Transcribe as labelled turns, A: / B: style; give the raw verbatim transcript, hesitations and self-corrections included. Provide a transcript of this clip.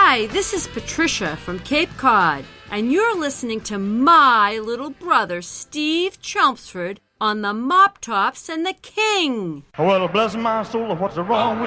A: Hi, this is Patricia from Cape Cod, and you're listening to my little brother, Steve Chelmsford, on the Mop Tops and the King.
B: Well, bless my soul, what's wrong with